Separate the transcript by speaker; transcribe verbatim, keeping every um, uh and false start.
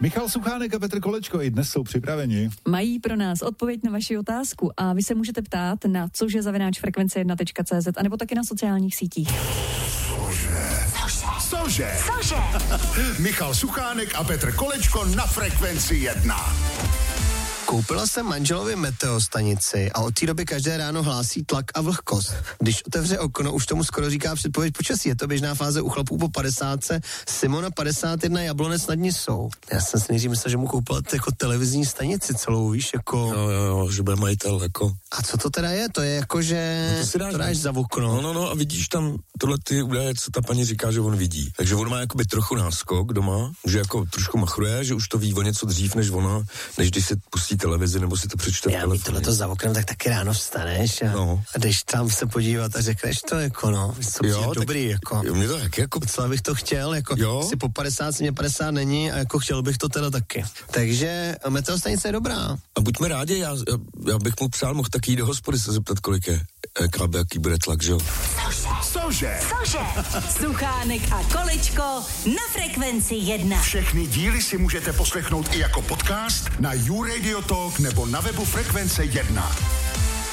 Speaker 1: Michal Suchánek a Petr Kolečko i dnes jsou připraveni.
Speaker 2: Mají pro nás odpověď na vaši otázku a vy se můžete ptát na cože zavináč frekvence jedna tečka cé zet anebo taky na sociálních sítích.
Speaker 3: Cože? Cože? Cože? Michal Suchánek a Petr Kolečko na Frekvenci jedna.
Speaker 4: Koupila jsem manželovi meteostanici a od té doby každé ráno hlásí tlak a vlhkost. Když otevře okno, už tomu skoro říká předpověď počasí. Je to běžná fáze u chlapů po padesátce. Simona padesát jedna, Jablonec nad Nisou. Já jsem si nejdřív myslel, že mu koupila jako televizní stanici celou, víš, jako...
Speaker 5: Jo, jo, jo, že bude majitel, jako...
Speaker 4: A co to teda je? To je jako, že
Speaker 5: no to, si dáš,
Speaker 4: to dáš za okno.
Speaker 5: No, no, no a vidíš tam tohle ty údaje, co ta paní říká, že on vidí. Takže on má jakoby trochu náskok doma, že jako trošku machruje, že už to ví o něco dřív než ona, než když si pustí televizi nebo si to přečte.
Speaker 4: Já mít tohleto za oknem, tak taky ráno vstaneš a,
Speaker 5: no.
Speaker 4: a jdeš tam se podívat a řekneš to jako no, co jo, dobrý jako.
Speaker 5: Jo, mě to taky jako.
Speaker 4: Docela bych to chtěl, jako jo? Si po padesát, mě padesát není a jako chtěl bych to teda taky. Takže meteostanice je dobrá.
Speaker 5: A buďme rádi, já, já, já bych mu přál, mohl taky jít do hospody se zeptat, kolik je, kábe, jaký bude tlak, že jo?
Speaker 3: Cože?
Speaker 6: Cože? Suchánek a Kolečko na Frekvenci jedna.
Speaker 3: Všechny díly si můžete poslechnout i jako podcast na YouRadio Talk nebo na webu Frekvence jedna.